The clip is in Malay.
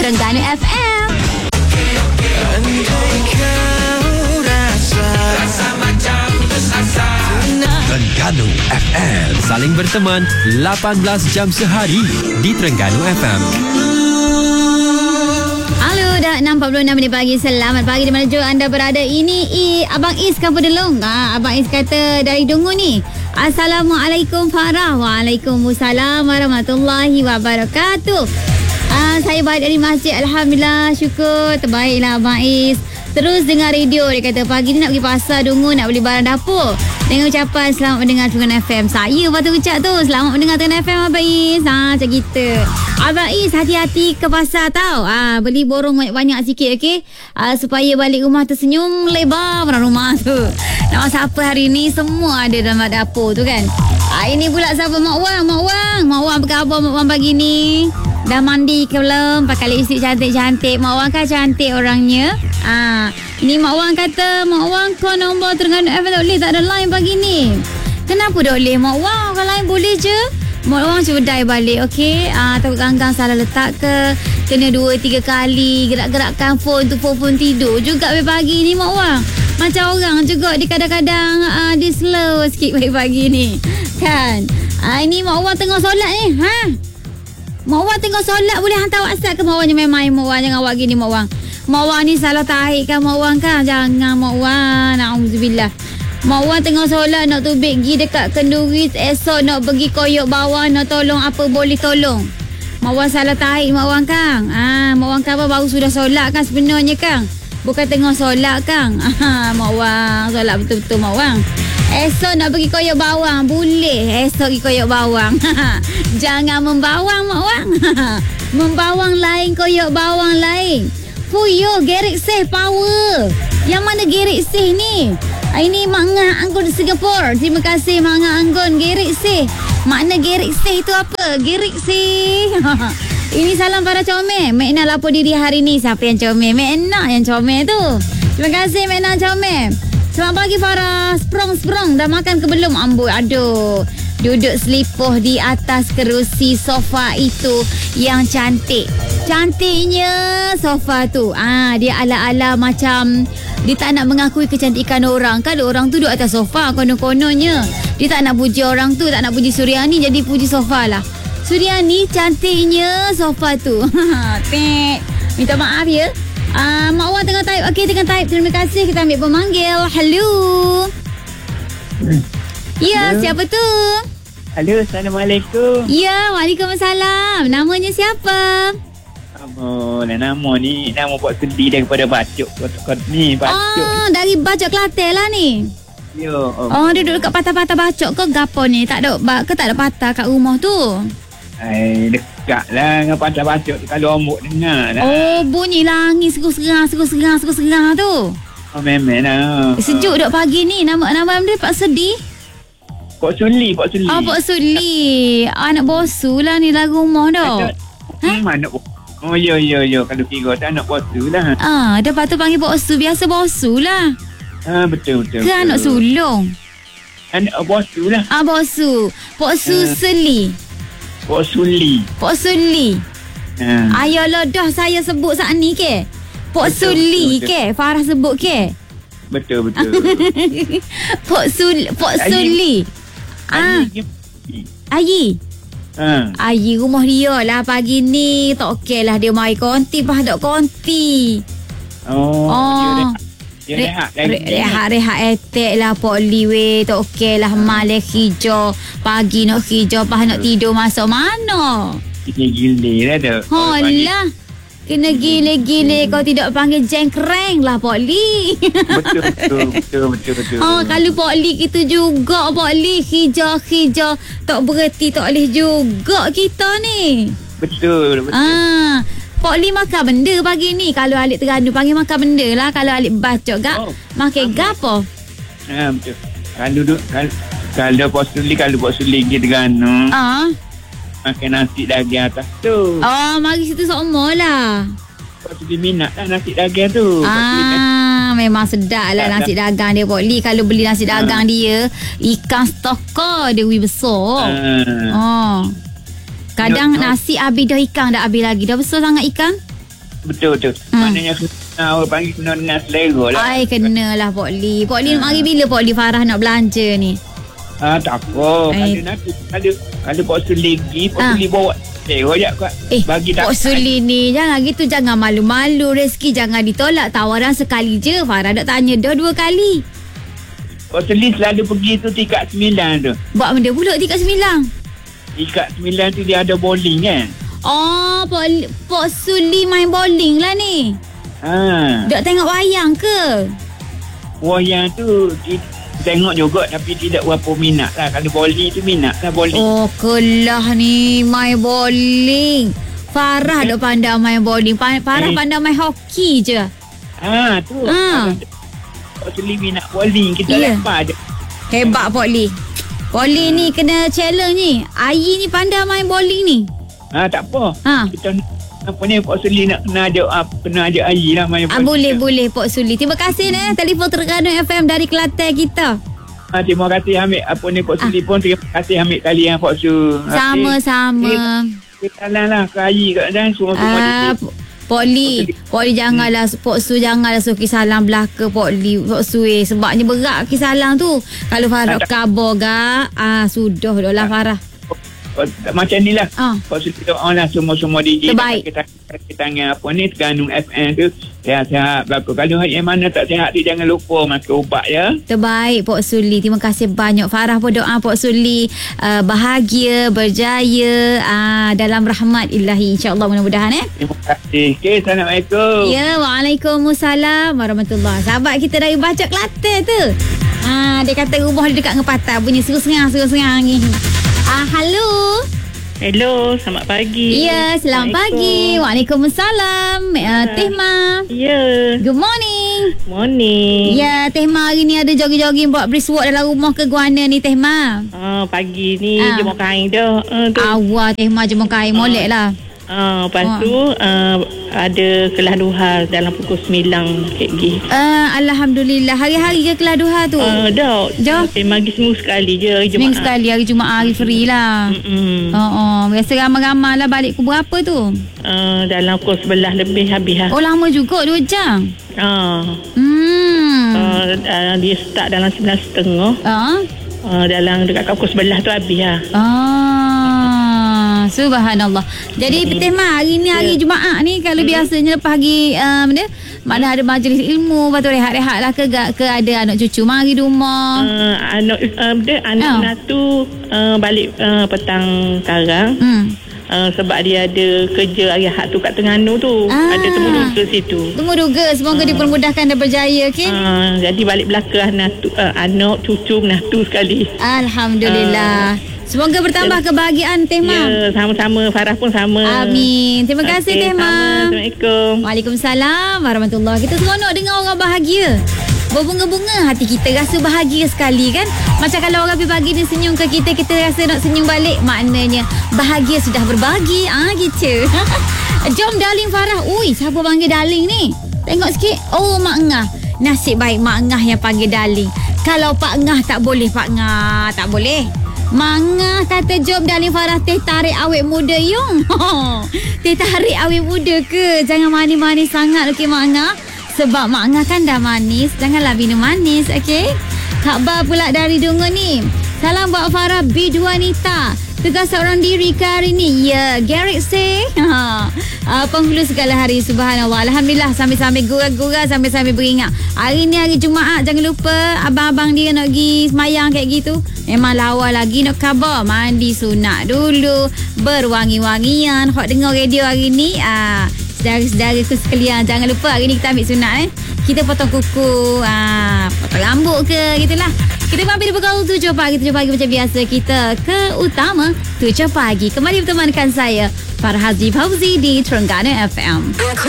Terengganu FM. Terengganu FM, saling berteman 18 jam sehari di Terengganu FM. Halo, dah 6.46 minit pagi. Selamat pagi di mana juga anda berada. Ini Abang Is Kampung Delong. Abang Is kata dari Dungu ni. Assalamualaikum Farah. Waalaikumsalam warahmatullahi wabarakatuh. Saya balik dari masjid. Alhamdulillah, syukur. Terbaiklah Abang Is. Terus dengar radio. Dia kata pagi ni nak pergi pasar Dungu, nak beli barang dapur. Dengan ucapan selamat mendengar Terengganu FM. Saya patut ucap tu, selamat mendengar Terengganu FM Abang Is. Macam kita. Abang Is hati-hati ke pasar tau. Beli borong banyak-banyak sikit, okey? Supaya balik rumah tersenyum lebar orang rumah tu. Nak masak apa hari ni, semua ada dalam dapur tu kan. Ini pula siapa? Mak Wang apa khabar Mak Wang pagi ni? Dah mandi ke belum? Pakai lipstick cantik-cantik. Mak Wang kan cantik orangnya. Ini Mak Wang kata, Mak Wang kau nombor Terengganu FM tak boleh, tak ada line pagi ni. Kenapa tak boleh Mak Wang? Kalau line boleh je. Mak Wang cuba dial balik, okey? Takut ganggang salah letak ke, kena 2-3 kali gerak-gerakkan phone tu, phone tidur juga pagi ni Mak Wang. Macam orang juga dia kadang-kadang dia slow sikit pagi ni. Kan? Ini Mak Wang tengah solat ni. Mak Wang tengah solat, boleh hantar WhatsApp ke Mak Wang? Jangan main Mak Wang, jangan awak gini Mak Wang. Mak Wang ni salah tarik kan Mak Wang kan? Jangan Mak Wang. Na'udzubillah. Mak Wang tengah solat nak tubik pergi dekat kenduri, esok nak pergi koyok bawah, nak tolong apa boleh tolong. Mak Wang salah tarik Mak Wang kang. Mak Wang kan baru sudah solat kan sebenarnya kang. Bukan tengah solat kang. Mak Wang solat betul-betul Mak Wang. Esok nak pergi koyok bawang. Boleh esok pergi koyok bawang. Jangan membawang Mak Wang. Membawang lain, koyok bawang lain. Fuyo, Gerek Seh power. Yang mana Gerek Seh ni? Ini Mak Ngah Anggun Singapura. Terima kasih Mak Ngah Anggun. Gerek Seh. Makna Gerek Seh itu apa? Gerek Seh. Ini salam para comel. Mek Nak lapor diri hari ni. Siapa yang comel? Mek Nak yang comel tu. Terima kasih Mek Nak comel. Selamat pagi Farah. Sprong. Dah makan ke belum? Amboi, aduh. Duduk selipuh di atas kerusi sofa itu yang cantik. Cantiknya sofa tu. Dia ala-ala macam dia tak nak mengakui kecantikan orang. Kan orang tu duduk atas sofa konon-kononnya. Dia tak nak puji orang tu, tak nak puji Suryani, jadi puji sofa lah. Suryani cantiknya sofa tu. Minta maaf ya. Mak Wang tengah type. Okey, tengah type. Terima kasih. Kita ambil pemanggil. Hello. Ya, siapa tu? Halo, Assalamualaikum. Ya, Waalaikumsalam. Namanya siapa? Nama ni nama Pak Sudi daripada Bacok. Ni Bacok. Dari Bacok Kelantan lah ni. Yo. Dia duduk dekat patah-patah Bacok ke gapo ni? Tak ada patah kat rumah tu. Dekat lah dengan patah Bacok kalau ombok dengar lah. Bunyi langit seru-serang tu. Memang lah. Sejuk duk pagi ni. Nama dia Pak Sudi. Pak Suli. Pak Suli. Anak bosu lah ni lah rumah dah. Mana yo. Kalau kira tak anak bosu lah. Lepas tu panggil bosu. Biasa bosu lah. Betul. Ke anak sulung? Anak bosu lah. Bosu. Pak Suseli. Pak Suli. Ayolah dah saya sebut saat ni ke? Pak Suli ke? Farah sebut ke? Betul. Pak Suli. Ayi. Ayi rumah dia lah pagi ni. Tak okey lah dia mai konti. Pas dok konti. Dia rehat etek lah Pak Li weh. Tak okey lah malam hijau. Pagi nak hijau. Pas nak tidur masuk mana? Gile lah tu. Lah. Kena gile-gile. Kau tidak panggil jengkreng lah Pak Li. Betul. Kalau Pak Li kita juga Pak Li hijau-hijau tak berhenti tak boleh juga kita ni. Betul. Pak Li makan benda pagi ni. Kalau alik Terengganu panggil makan benda lah. Kalau alik Bacok makan gapo? Betul. Kalau Pak Suli pergi Terengganu. Makan nasi daging atas tu. Mari situ semua lah. Pak Suli minat lah nasi daging tu. Memang sedap lah nasi dagang dia Pak Li. Kalau beli nasi dagang dia, ikan stoker dia besar. Ah. Kadang nasi habis dah ikan dah habis lagi. Dah besar sangat ikan. Betul. Maknanya orang panggil kena dengan selera lah. Ai, kenalah Pok Lee. Pok Lee mari bila Pok Lee Farah nak belanja ni? Tak apa. Ada Pok Suli pergi. Pok Suli bawa je kot. Bagi Pok Suli ni jangan gitu. Jangan malu-malu. Rezeki jangan ditolak. Tawaran sekali je. Farah nak tanya dah 2 kali. Pok Suli selalu pergi tu tingkat 9 tu. Buat benda pula tingkat 9? Tingkat 9 tu dia ada bowling kan. Oh, Pok Suli main bowling lah ni. Dok tengok wayang ke? Wayang tu tengok juga tapi tidak berapa minat lah. Kalau bowling tu minat lah bowling. Oh, kelah ni main bowling. Farah dok pandai main bowling. Farah pandai main hoki je. Tu. Pok Suli minat bowling. Kita lepas je. Hebat Pok Lee. Pok Lee ni kena challenge ni. Ayi ni pandai main bowling ni. Tak apa. Kita Pok Suli nak kena ajak Ayi lah main bowling. Boleh Pok Suli. Terima kasih telefon Terengganu FM dari Kelantan kita. Terima kasih Hamid. Pok Suli pun terima kasih Hamid kalian Pok Su. Sama-sama. Kita lah ke Ayi kat dan semua. Pok Lee janganlah Pok Su janganlah suruh kisalang belaka Pok Lee Pok Su sebabnya berat kisalang tu. Kalau Farah kabar gak sudah dah lah Farah. Macam ni lah. Pok Suli doa lah semua DJ. Terbaik. Kita tangan Terengganu FM tu sihat-sihat berlaku. Kalau yang mana tak sihat tu jangan lupa makan ubat ya. Terbaik Pok Suli. Terima kasih banyak. Farah pun doa Pok Suli bahagia, berjaya dalam rahmat ilahi, insya-Allah, mudah-mudahan Terima kasih. Okey, Assalamualaikum. Ya, Waalaikumsalam warahmatullahi. Sahabat kita dari Bacok Kelantan tu. Dia kata rumah dia dekat dengan patah, bunyi serus-serang ni. Halo. Hello, selamat pagi. Ya, selamat pagi. Waalaikumsalam. Teh Ma. Ya. Good morning. Morning. Ya, Teh Ma hari ni ada jogging-jogging buat brisk walk dalam rumah ke guana ni Teh Ma? Pagi ni jemur kain dah. Awal Teh Ma jemur kain molek lah. Lepas tu ada kelas duha dalam pukul 9 KG. Alhamdulillah. Hari-hari ke kelas duha tu? Dah. Pagi seminggu sekali je hari Jumaat. Seminggu sekali hari Jumaat, hari free lah. Biasa ramai-ramai lah. Balik pukul berapa tu? Dalam pukul 11 lebih habis lah. Oh, lama juga 2 jam. Dia start dalam 9.30. Dalam dekat pukul 11 tu habis lah. Subhanallah. Jadi Teh Ma, hari ni hari Jumaat ni, kalau biasanya lepas pagi mana ada majlis ilmu, lepas tu rehat-rehat lah ke ada anak cucu mari rumah? Anak Natu balik petang sekarang. Sebab dia ada kerja hari Ahad tu kat Terengganu tu. Ada temuduga situ. Temuduga, semoga dipermudahkan dan berjaya. Okay? Jadi balik belakang anak cucu Natu sekali. Alhamdulillah. Semoga bertambah kebahagiaan Teh Ma. Ya, sama-sama. Farah pun sama. Amin. Terima kasih Teh Ma. Assalamualaikum. Waalaikumsalam warahmatullahi. Kita seronok dengar orang bahagia. Berbunga-bunga hati kita, rasa bahagia sekali kan. Macam kalau orang pagi ni senyum ke kita, kita rasa nak senyum balik. Maknanya bahagia sudah berbagi. Gitu. Jom Darling Farah. Ui, siapa panggil Darling ni? Tengok sikit. Oh, Mak Ngah. Nasib baik Mak Ngah yang panggil Darling. Kalau Pak Ngah tak boleh, Pak Ngah tak boleh. Mangah kata jom Darling Farah teh tarik awet muda yung. Teh tarik awet muda ke? Jangan manis-manis sangat okey Mak Ngah. Sebab Mak Ngah kan dah manis, janganlah minum manis, okey? Khabar pula dari Dungu ni. Salam buat Farah Bidua Nita. Tugas seorang diri ke hari ni? Ya, Garrett say. Penghulu segala hari, subhanallah. Alhamdulillah, sambil-sambil gurau-gurau, sambil-sambil beringat. Hari ni hari Jumaat, jangan lupa abang-abang dia nak pergi semayang kayak gitu. Memang lawa lagi nak khabar. Mandi sunat dulu, berwangi-wangian. Hok dengar radio hari ni. Saudara-saudaraku sekalian, jangan lupa hari ni kita ambil sunat. Kita potong kuku, potong rambut ke, gitulah. Kita mampir di pukul 7 pagi macam biasa. Kita ke utama 7 pagi. Kembali bertemankan saya Farah Haji Fauzi di Terengganu FM.